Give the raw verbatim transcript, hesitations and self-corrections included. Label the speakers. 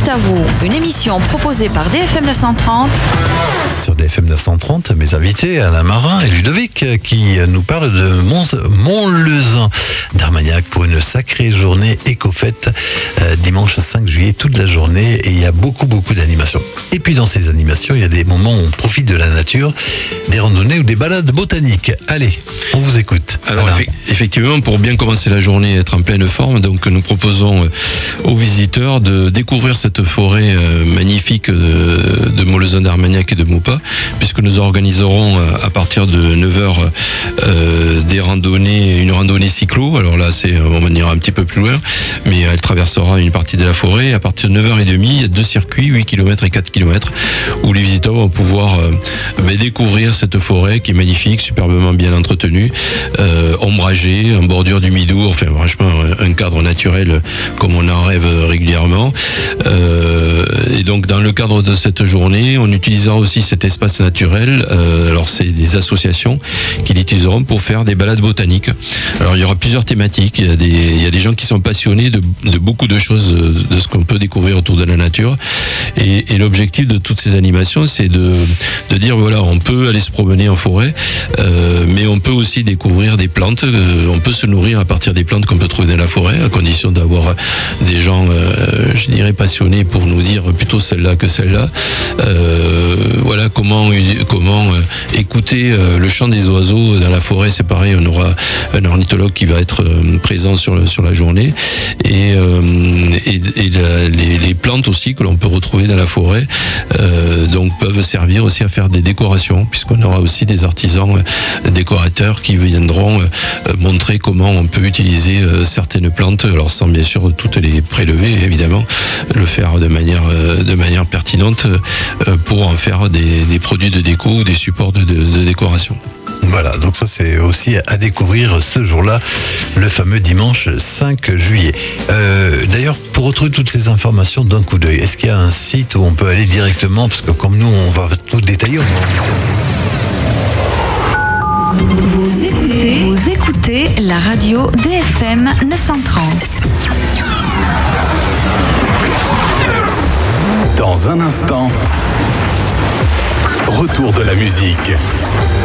Speaker 1: Direct à vous, une émission proposée par D F M neuf cent trente.
Speaker 2: Sur D F M neuf cent trente, mes invités, Alain Marin et Ludovic, qui nous parlent de Montlezun d'Armagnac pour une sacrée journée éco-fête, euh, dimanche cinq juillet, toute la journée, et il y a beaucoup, beaucoup d'animations. Et puis dans ces animations, il y a des moments où on profite de la nature, des randonnées ou des balades botaniques. Allez, on vous écoute.
Speaker 3: Alors
Speaker 2: Alain.
Speaker 3: Effectivement, pour bien commencer la journée et être en pleine forme, donc nous proposons aux visiteurs de découvrir cette forêt magnifique de, de Montlezun d'Armagnac et de Maupas, puisque nous organiserons à partir de neuf heures euh, des randonnées, une randonnée cyclo. Alors là, c'est, on ira un petit peu plus loin, mais elle traversera une partie de la forêt. À partir de neuf heures trente, il y a deux circuits, huit kilomètres et quatre kilomètres, où les visiteurs vont pouvoir euh, bah, découvrir cette forêt qui est magnifique, superbement bien entretenue, euh, ombragée, en bordure du Midou, enfin franchement un cadre naturel comme on en rêve régulièrement. Euh, et donc dans le cadre de cette journée, on utilisera aussi cet espace naturel. Euh, alors c'est des associations qui l'utiliseront pour faire des balades botaniques. Alors il y aura plusieurs thématiques. Il y a des, il y a des gens qui sont passionnés de, de beaucoup de choses, de ce qu'on peut découvrir autour de la nature. Et, et l'objectif de toutes ces animations, c'est de, de dire voilà, on peut aller se promener en forêt, euh, mais on peut aussi découvrir des plantes. Euh, on peut se nourrir à partir des plantes qu'on peut trouver dans la forêt, à condition d'avoir des gens, euh, je dirais, passionnés pour nous dire plutôt celle-là que celle-là. Euh, voilà comment comment euh, écouter euh, le chant des oiseaux dans la forêt. C'est pareil, on aura un ornithologue qui va être euh, présent sur le, sur la journée, et, euh, et, et la, les, les plantes aussi que l'on peut retrouver dans la forêt, euh, donc peuvent servir aussi à faire des décorations, puisqu'on aura aussi des artisans euh, décorateurs qui viendront euh, montrer comment on peut utiliser euh, certaines plantes, alors sans bien sûr toutes les prélever évidemment, le faire de manière euh, de manière pertinente euh, pour en faire des, des produits de déco ou des supports de, de, de décoration.
Speaker 2: Voilà, donc ça c'est aussi à découvrir ce jour-là, le fameux dimanche cinq juillet. Euh, d'ailleurs, pour retrouver toutes les informations d'un coup d'œil, est-ce qu'il y a un site où on peut aller directement, parce que comme nous on va tout détailler, on va...
Speaker 1: Vous écoutez, vous écoutez la radio D F M neuf cent trente.
Speaker 4: Dans un instant, retour de la musique.